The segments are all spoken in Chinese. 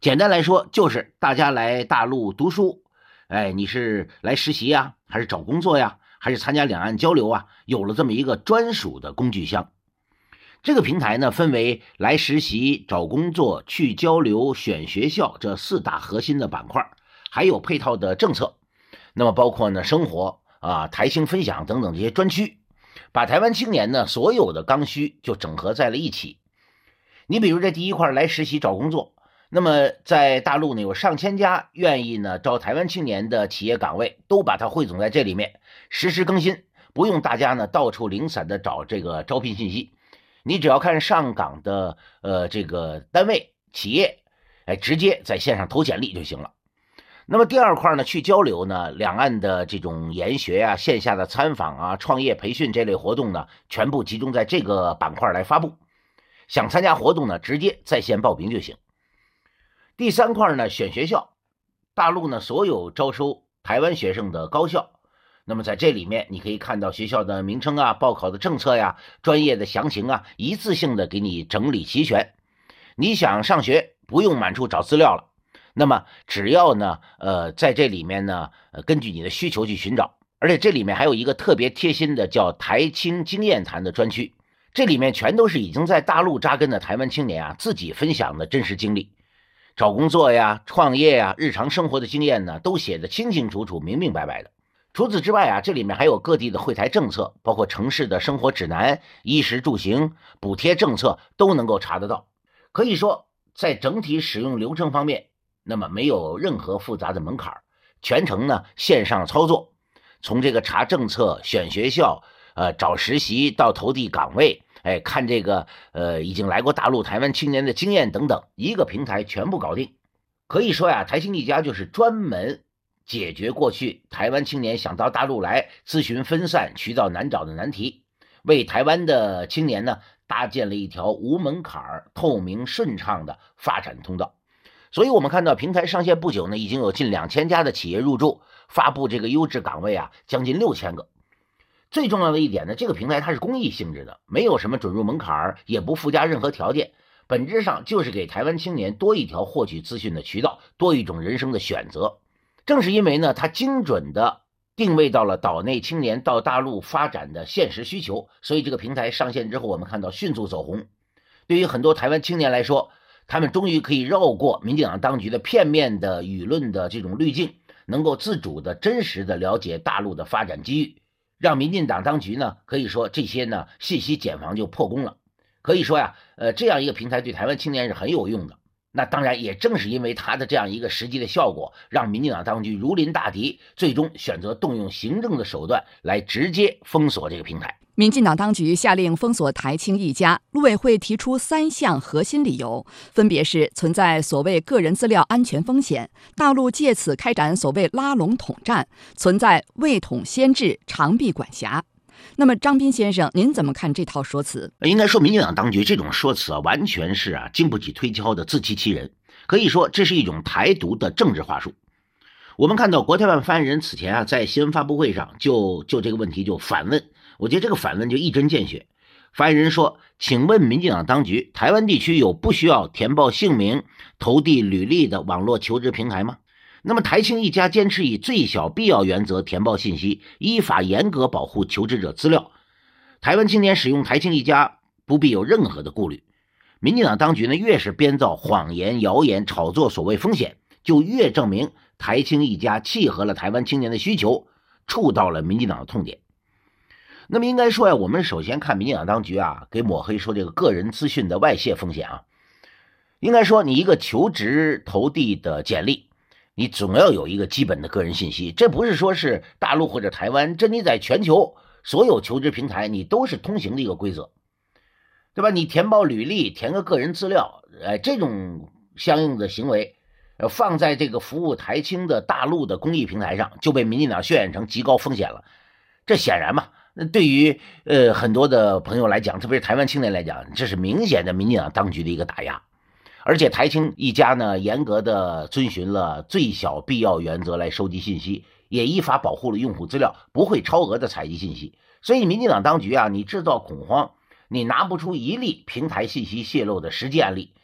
简单来说，就是大家来大陆读书，你是来实习呀，还是找工作呀，还是参加两岸交流啊？有了这么一个专属的工具箱。这个平台呢，分为来实习、找工作、去交流、选学校这4大核心的板块，还有配套的政策。那么包括呢生活台青分享等等这些专区，把台湾青年呢所有的刚需就整合在了一起。你比如这第一块来实习找工作，那么在大陆呢有上千家愿意呢招台湾青年的企业岗位，都把它汇总在这里面，实时更新，不用大家呢到处零散的找这个招聘信息。你只要看上岗的这个单位企业，直接在线上投简历就行了。那么第二块呢，去交流呢，两岸的这种研学啊、线下的参访啊、创业培训这类活动呢，全部集中在这个板块来发布。想参加活动呢，直接在线报名就行。第三块呢，选学校，大陆呢所有招收台湾学生的高校。那么在这里面你可以看到学校的名称啊、报考的政策呀、专业的详情啊，一次性的给你整理齐全。你想上学不用满处找资料了，那么只要呢在这里面呢根据你的需求去寻找。而且这里面还有一个特别贴心的叫台青经验谈的专区，这里面全都是已经在大陆扎根的台湾青年啊自己分享的真实经历，找工作呀、创业呀、日常生活的经验呢都写得清清楚楚、明明白白的。除此之外啊，这里面还有各地的惠台政策，包括城市的生活指南、衣食住行、补贴政策都能够查得到。可以说在整体使用流程方面，那么没有任何复杂的门槛，全程呢线上操作，从这个查政策、选学校、找实习到投递岗位，看这个已经来过大陆台湾青年的经验等等，一个平台全部搞定。可以说呀，台青一家就是专门解决过去台湾青年想到大陆来咨询分散、渠道难找的难题，为台湾的青年呢搭建了一条无门槛、透明顺畅的发展通道。所以我们看到平台上线不久呢，已经有近2000家的企业入驻，发布这个优质岗位啊，将近6000个。最重要的一点呢，这个平台它是公益性质的，没有什么准入门槛，也不附加任何条件，本质上就是给台湾青年多一条获取资讯的渠道，多一种人生的选择。正是因为呢，它精准的定位到了岛内青年到大陆发展的现实需求，所以这个平台上线之后，我们看到迅速走红。对于很多台湾青年来说，他们终于可以绕过民进党当局的片面的舆论的这种滤镜，能够自主的真实的了解大陆的发展机遇，让民进党当局呢可以说这些呢信息茧房就破功了。可以说呀，这样一个平台对台湾青年是很有用的。那当然也正是因为它的这样一个实际的效果，让民进党当局如临大敌，最终选择动用行政的手段来直接封锁这个平台。 民进党当局下令封锁台青一家，陆委会提出3项核心理由，分别是存在所谓个人资料安全风险，大陆借此开展所谓拉拢统战，存在未统先治、长臂管辖。那么张斌先生，您怎么看这套说辞？ 应该说民进党当局这种说辞完全是经不起推敲的自欺欺人，可以说这是一种台独的政治话术。我们看到国台办发言人此前在新闻发布会上就这个问题就反问，我觉得这个反问就一针见血。发言人说，请问民进党当局，台湾地区有不需要填报姓名、投递履历的网络求职平台吗？那么台青一家坚持以最小必要原则填报信息，依法严格保护求职者资料，台湾青年使用台青一家不必有任何的顾虑。民进党当局呢越是编造谎言、谣言，炒作所谓风险，就越证明台青一家契合了台湾青年的需求，触到了民进党的痛点。那么应该说呀，我们首先看民进党当局给抹黑说这个个人资讯的外泄风险应该说你一个求职投递的简历，你总要有一个基本的个人信息，这不是说是大陆或者台湾，这你在全球所有求职平台你都是通行的一个规则，对吧？你填报履历，填个个人资料，这种相应的行为放在这个服务台青的大陆的公益平台上，就被民进党渲染成极高风险了。这显然嘛，对于很多的朋友来讲，特别是台湾青年来讲，这是明显的民进党当局的一个打压。而且台青一家呢，严格的遵循了最小必要原则来收集信息，也依法保护了用户资料，不会超额的采集信息。所以民进党当局你制造恐慌，你拿不出一例平台信息泄露的实际案例，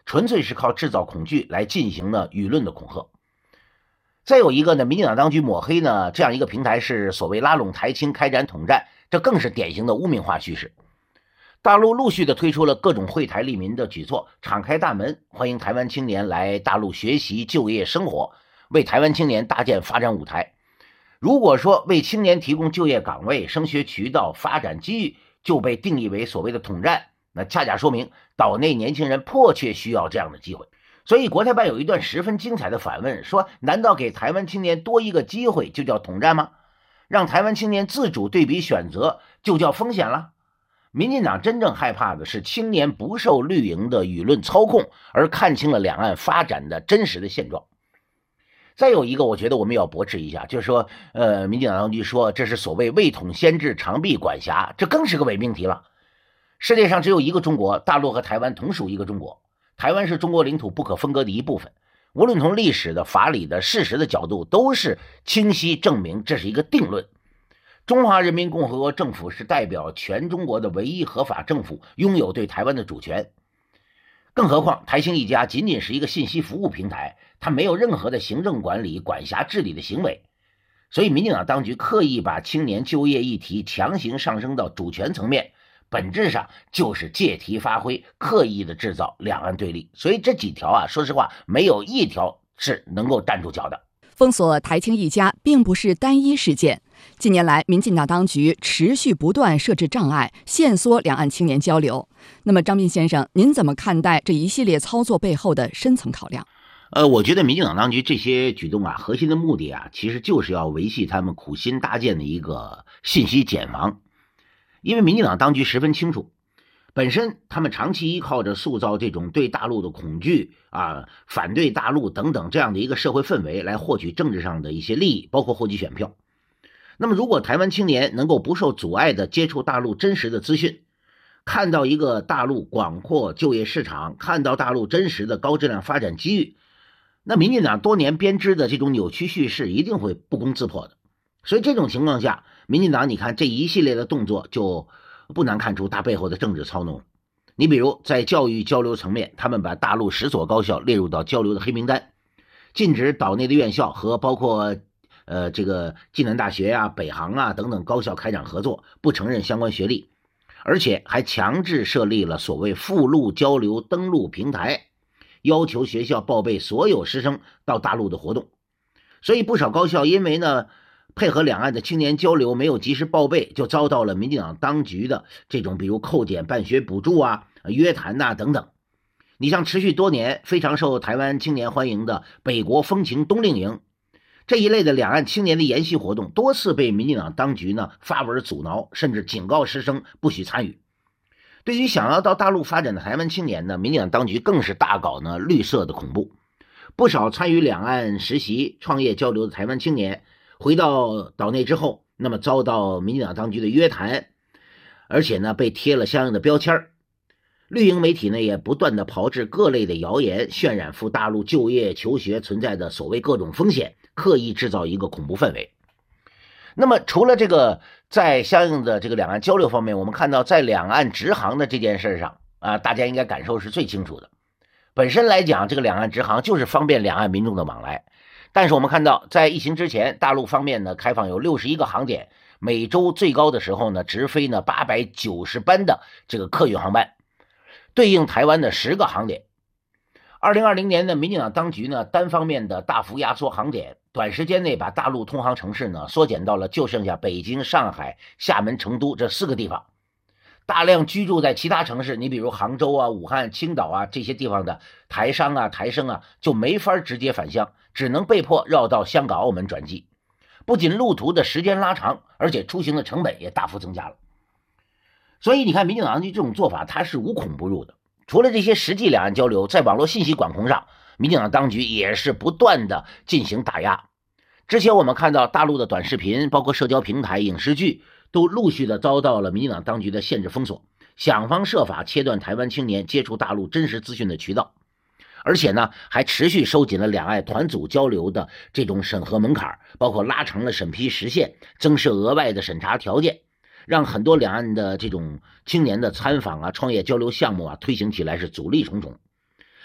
纯粹是靠制造恐惧来进行呢舆论的恐吓。再有一个呢，民进党当局抹黑呢这样一个平台是所谓拉拢台青开展统战，这更是典型的污名化叙事。大陆陆续的推出了各种惠台利民的举措，敞开大门，欢迎台湾青年来大陆学习、就业、生活，为台湾青年搭建发展舞台。如果说为青年提供就业岗位、升学渠道、发展机遇就被定义为所谓的统战，那恰恰说明岛内年轻人迫切需要这样的机会。所以国台办有一段十分精彩的反问，说难道给台湾青年多一个机会就叫统战吗？让台湾青年自主对比选择就叫风险了？民进党真正害怕的是青年不受绿营的舆论操控，而看清了两岸发展的真实的现状。再有一个我觉得我们要驳斥一下，就是说民进党当局说这是所谓未统先治长臂管辖，这更是个伪命题了。世界上只有一个中国，大陆和台湾同属一个中国，台湾是中国领土不可分割的一部分，无论从历史的、法理的、事实的角度都是清晰证明这是一个定论。中华人民共和国政府是代表全中国的唯一合法政府，拥有对台湾的主权。更何况台青一家仅仅是一个信息服务平台，它没有任何的行政管理、管辖治理的行为。所以民进党当局刻意把青年就业议题强行上升到主权层面，本质上就是借题发挥，刻意的制造两岸对立。所以这几条啊，说实话没有一条是能够站住脚的。 封锁台青一家并不是单一事件，近年来民进党当局持续不断设置障碍，限缩两岸青年交流。那么张斌先生，您怎么看待这一系列操作背后的深层考量？ 我觉得民进党当局这些举动啊，核心的目的啊，其实就是要维系他们苦心搭建的一个信息茧房。因为民进党当局十分清楚，本身他们长期依靠着塑造这种对大陆的恐惧啊、反对大陆等等这样的一个社会氛围，来获取政治上的一些利益，包括获取选票。那么如果台湾青年能够不受阻碍的接触大陆真实的资讯，看到一个大陆广阔就业市场，看到大陆真实的高质量发展机遇，那民进党多年编织的这种扭曲叙事一定会不攻自破的。所以这种情况下，民进党你看这一系列的动作就不难看出它背后的政治操弄。你比如在教育交流层面，他们把大陆10所高校列入到交流的黑名单，禁止岛内的院校和包括这个暨南大学啊、北航啊等等高校开展合作，不承认相关学历，而且还强制设立了所谓附录交流登录平台，要求学校报备所有师生到大陆的活动。所以不少高校因为呢配合两岸的青年交流没有及时报备，就遭到了民进党当局的这种比如扣减办学补助啊、约谈呐等等。你像持续多年非常受台湾青年欢迎的北国风情冬令营这一类的两岸青年的研习活动，多次被民进党当局呢发文阻挠，甚至警告师生不许参与。对于想要到大陆发展的台湾青年呢，民进党当局更是大搞呢绿色的恐怖。不少参与两岸实习、创业交流的台湾青年回到岛内之后，那么遭到民进党当局的约谈，而且呢被贴了相应的标签。绿营媒体呢也不断的炮制各类的谣言，渲染赴大陆就业求学存在的所谓各种风险，刻意制造一个恐怖氛围。那么除了这个在相应的这个两岸交流方面，我们看到在两岸直航的这件事上啊，大家应该感受是最清楚的。本身来讲，这个两岸直航就是方便两岸民众的往来，但是我们看到在疫情之前，大陆方面呢开放有61个航点，每周最高的时候呢直飞呢890班的这个客运航班，对应台湾的10个航点。2020年呢，民进党当局呢单方面的大幅压缩航点，短时间内把大陆通航城市呢缩减到了就剩下北京、上海、厦门、成都这4个地方。大量居住在其他城市，你比如杭州啊、武汉、青岛啊这些地方的台商啊、台生啊，就没法直接返乡，只能被迫绕到香港、澳门转机。不仅路途的时间拉长，而且出行的成本也大幅增加了。所以你看，民进党当局这种做法，它是无孔不入的。除了这些实际两岸交流，在网络信息管控上，民进党当局也是不断的进行打压。之前我们看到大陆的短视频，包括社交平台、影视剧，都陆续的遭到了民进党当局的限制封锁，想方设法切断台湾青年接触大陆真实资讯的渠道。而且呢，还持续收紧了两岸团组交流的这种审核门槛，包括拉长了审批时限，增设额外的审查条件，让很多两岸的这种青年的参访啊、创业交流项目啊推行起来是阻力重重。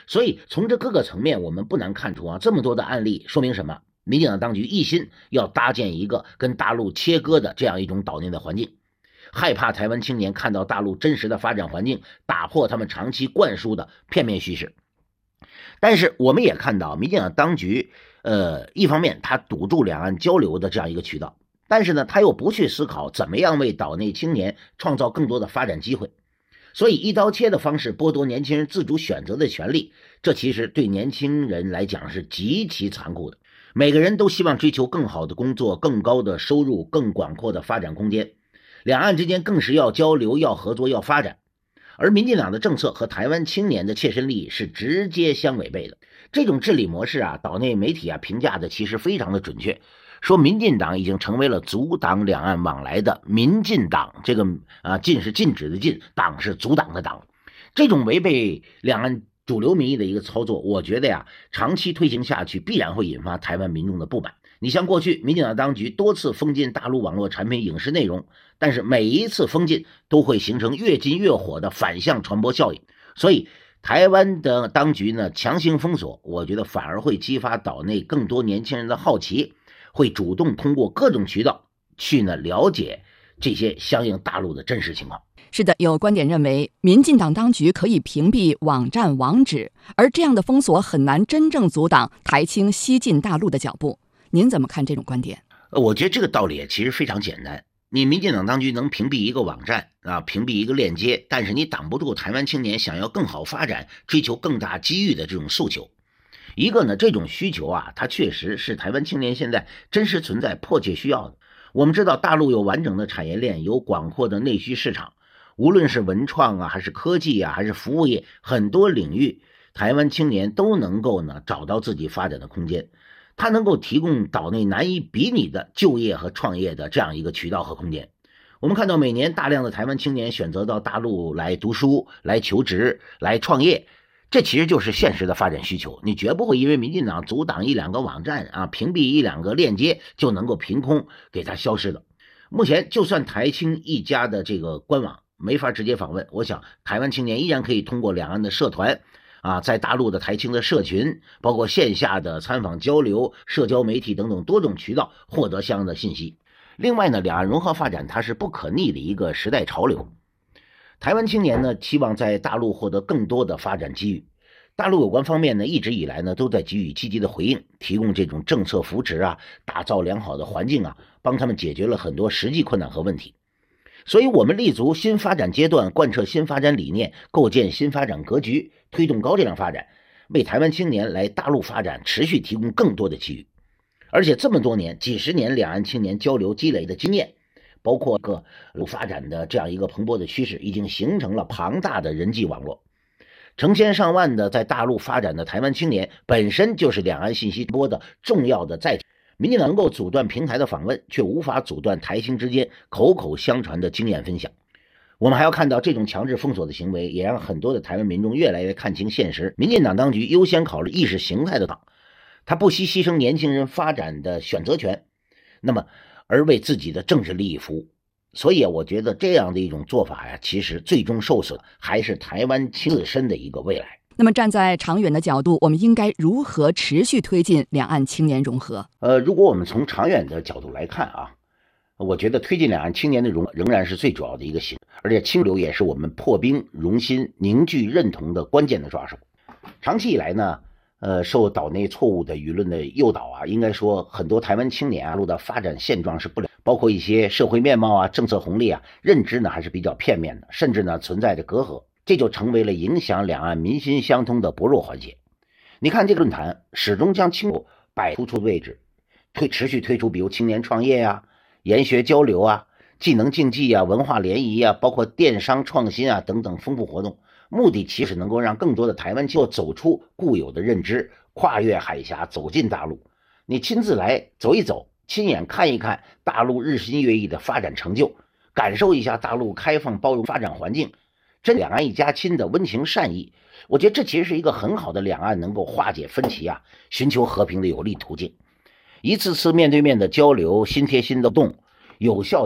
所以从这各个层面，我们不难看出啊，这么多的案例说明什么？民进党当局一心要搭建一个跟大陆切割的这样一种岛内的环境，害怕台湾青年看到大陆真实的发展环境，打破他们长期灌输的片面叙事。但是我们也看到，民进党当局一方面他堵住两岸交流的这样一个渠道，但是呢，他又不去思考怎么样为岛内青年创造更多的发展机会。所以一刀切的方式剥夺年轻人自主选择的权利，这其实对年轻人来讲是极其残酷的。每个人都希望追求更好的工作、更高的收入、更广阔的发展空间，两岸之间更是要交流、要合作、要发展。而民进党的政策和台湾青年的切身利益是直接相违背的。这种治理模式啊，岛内媒体啊评价的其实非常的准确，说民进党已经成为了阻挡两岸往来的民进党，这个禁是禁止的禁，党是阻挡的党。这种违背两岸主流民意的一个操作，我觉得呀，长期推行下去必然会引发台湾民众的不满。你像过去民进党当局多次封禁大陆网络产品影视内容，但是每一次封禁都会形成越禁越火的反向传播效应，所以台湾的当局呢强行封锁，我觉得反而会激发岛内更多年轻人的好奇，会主动通过各种渠道去了解这些相应大陆的真实情况。 是的，有观点认为，民进党当局可以屏蔽网站网址，而这样的封锁很难真正阻挡台青西进大陆的脚步。您怎么看这种观点？ 我觉得这个道理其实非常简单。你民进党当局能屏蔽一个网站屏蔽一个链接，但是你挡不住台湾青年想要更好发展、追求更大机遇的这种诉求。一个呢，这种需求它确实是台湾青年现在真实存在、迫切需要的。我们知道大陆有完整的产业链，有广阔的内需市场，无论是文创还是科技还是服务业，很多领域台湾青年都能够找到自己发展的空间。它能够提供岛内难以比拟的就业和创业的这样一个渠道和空间。我们看到每年大量的台湾青年选择到大陆来读书、来求职、来创业，这其实就是现实的发展需求。你绝不会因为民进党阻挡一两个网站屏蔽一两个链接就能够凭空给它消失的。目前就算台青一家的这个官网没法直接访问，我想台湾青年依然可以通过两岸的社团在大陆的台青的社群，包括线下的参访交流、社交媒体等等多种渠道获得相应的信息。另外呢，两岸融合发展它是不可逆的一个时代潮流。台湾青年呢期望在大陆获得更多的发展机遇，大陆有关方面呢一直以来呢都在给予积极的回应，提供这种政策扶持打造良好的环境帮他们解决了很多实际困难和问题。所以我们立足新发展阶段，贯彻新发展理念，构建新发展格局，推动高质量发展，为台湾青年来大陆发展持续提供更多的机遇。而且这么多年、几十年两岸青年交流积累的经验，包括各路发展的这样一个蓬勃的趋势，已经形成了庞大的人际网络。成千上万的在大陆发展的台湾青年，本身就是两岸信息波的重要的载体。民进党能够阻断平台的访问，却无法阻断台青之间口口相传的经验分享。我们还要看到，这种强制封锁的行为也让很多的台湾民众越来越看清现实。民进党当局优先考虑意识形态的党，他不惜牺牲年轻人发展的选择权，而为自己的政治利益服务。所以我觉得这样的一种做法其实最终受损还是台湾自身的一个未来。 那么站在长远的角度，我们应该如何持续推进两岸青年融合？ 如果我们从长远的角度来看我觉得推进两岸青年的融合仍然是最主要的一个行，而且清流也是我们破冰、融心、凝聚认同的关键的抓手。长期以来呢，受岛内错误的舆论的诱导应该说很多台湾青年路的发展现状是不了，包括一些社会面貌政策红利认知呢还是比较片面的，甚至呢存在着隔阂。这就成为了影响两岸民心相通的薄弱环节。你看这个论坛始终将青流摆突出位置，持续推出比如青年创业研学交流技能竞技文化联谊包括电商创新等等丰富活动，目的其实能够让更多的台湾青年走出固有的认知，跨越海峡走进大陆。你亲自来走一走，亲眼看一看大陆日新月异的发展成就，感受一下大陆开放包容发展环境，真两岸一家亲的温情善意，我觉得这其实是一个很好的两岸能够化解分歧寻求和平的有利途径。一次次面对面的交流，心贴心的动，有效